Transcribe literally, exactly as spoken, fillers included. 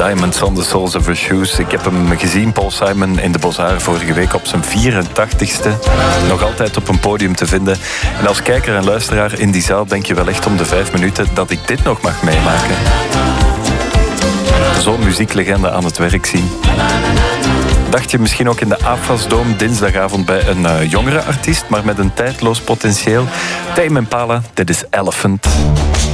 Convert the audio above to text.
Diamonds on the Soles of Her Shoes. Ik heb hem gezien, Paul Simon, in de Beaux-Arts vorige week op zijn vierentachtigste. Nog altijd op een podium te vinden. En als kijker en luisteraar in die zaal denk je wel echt om de vijf minuten dat ik dit nog mag meemaken. Zo'n muzieklegende aan het werk zien. Dacht je misschien ook in de AFAS-dome dinsdagavond bij een uh, jongere artiest, maar met een tijdloos potentieel. Tame Impala, dit is Elephant.